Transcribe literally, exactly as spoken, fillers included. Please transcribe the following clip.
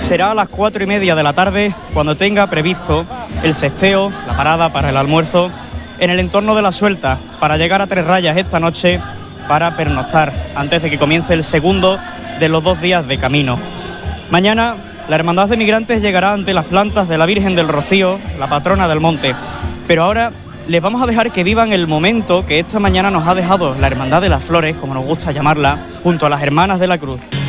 Será a las cuatro y media de la tarde cuando tenga previsto el sesteo, la parada para el almuerzo, en el entorno de La Suelta, para llegar a Tres Rayas esta noche para pernoctar, antes de que comience el segundo de los dos días de camino. Mañana, la Hermandad de Migrantes llegará ante las plantas de la Virgen del Rocío, la patrona del monte. Pero ahora les vamos a dejar que vivan el momento que esta mañana nos ha dejado la Hermandad de las Flores, como nos gusta llamarla, junto a las Hermanas de la Cruz.